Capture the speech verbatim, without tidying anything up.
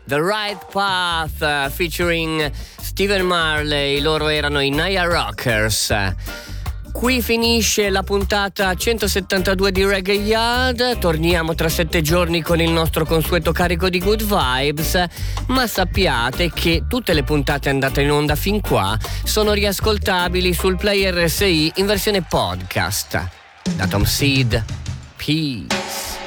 The Right Path featuring Stephen Marley, loro erano i Naya Rockers. Qui finisce la puntata centosettantadue di Reggae Yard. Torniamo tra sette giorni con il nostro consueto carico di good vibes, ma sappiate che tutte le puntate andate in onda fin qua sono riascoltabili sul Player R S I in versione podcast. Da Tom Seed, peace.